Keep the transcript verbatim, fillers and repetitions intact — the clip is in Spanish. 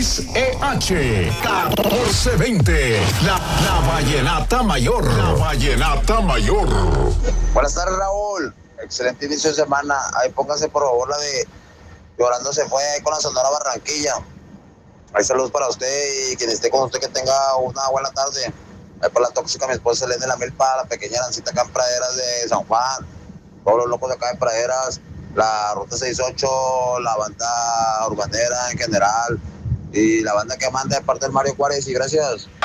X E H catorce veinte. La, la Vallenata Mayor. La Vallenata Mayor. Buenas tardes, Raúl. Excelente inicio de semana. Ahí póngase por favor la de Llorando se fue ahí con la Sonora Barranquilla. Ahí saludos para usted y quien esté con usted, que tenga una buena tarde. Ahí por la tóxica, mi esposa Elena de la Milpa, la pequeña Lancita acá en Praderas de San Juan, todos los locos de acá de Praderas, la Ruta sesenta y ocho, la banda urbanera en general y la banda que manda de parte del Mario Juárez. Y gracias.